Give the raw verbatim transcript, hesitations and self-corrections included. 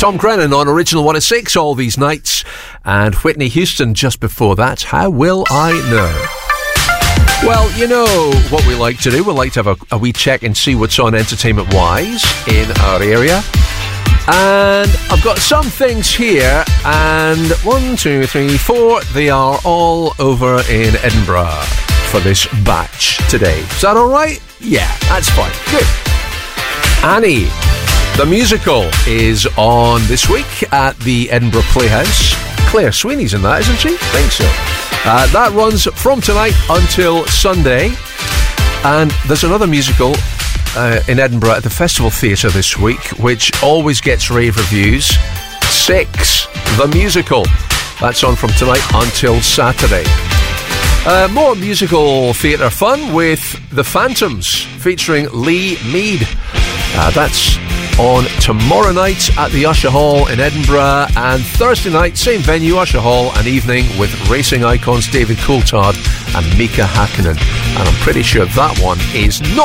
Tom Grennan on Original one oh six all these nights, and Whitney Houston just before that. How will I know? Well, you know what we like to do. We like to have a, a wee check and see what's on entertainment-wise in our area. And I've got some things here, and one, two, three, four, they are all over in Edinburgh for this batch today. Is that all right? Yeah, that's fine. Good. Annie, the musical, is on this week at the Edinburgh Playhouse. Claire Sweeney's in that, isn't she? I think so. Uh, that runs from tonight until Sunday. And there's another musical uh, in Edinburgh at the Festival Theatre this week, which always gets rave reviews. Six, the musical. That's on from tonight until Saturday. Uh, more musical theatre fun with The Phantoms, featuring Lee Mead. Uh, that's on tomorrow night at the Usher Hall in Edinburgh, and Thursday night, same venue, Usher Hall, an evening with racing icons David Coulthard and Mika Hakkinen. And I'm pretty sure that one is not